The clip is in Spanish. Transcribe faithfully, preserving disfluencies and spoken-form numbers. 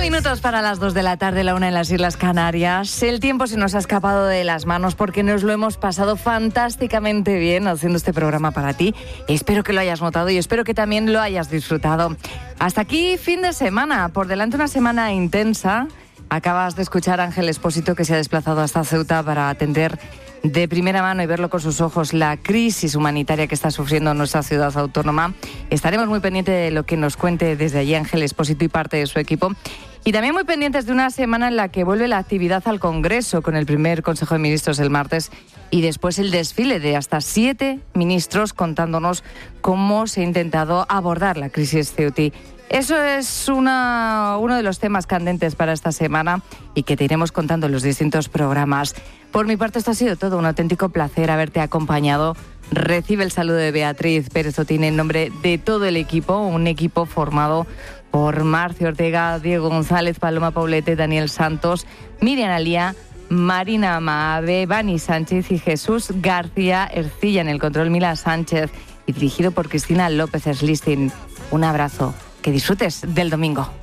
minutos para las dos de la tarde, la una en las Islas Canarias. El tiempo se nos ha escapado de las manos porque nos lo hemos pasado fantásticamente bien haciendo este programa para ti. Espero que lo hayas notado y espero que también lo hayas disfrutado. Hasta aquí fin de semana, por delante una semana intensa. Acabas de escuchar a Ángel Expósito, que se ha desplazado hasta Ceuta para atender de primera mano y verlo con sus ojos la crisis humanitaria que está sufriendo nuestra ciudad autónoma. Estaremos muy pendientes de lo que nos cuente desde allí Ángel Expósito y parte de su equipo. Y también muy pendientes de una semana en la que vuelve la actividad al Congreso con el primer Consejo de Ministros el martes y después el desfile de hasta siete ministros contándonos cómo se ha intentado abordar la crisis ceutí. Eso es una, uno de los temas candentes para esta semana y que te iremos contando en los distintos programas. Por mi parte, esto ha sido todo. Un auténtico placer haberte acompañado. Recibe el saludo de Beatriz Pérez Otín en nombre de todo el equipo, un equipo formado por Marcio Ortega, Diego González, Paloma Paulete, Daniel Santos, Miriam Alía, Marina Maave, Bani Sánchez y Jesús García Ercilla en el control, Mila Sánchez, y dirigido por Cristina López Slistin. Un abrazo. Que disfrutes del domingo.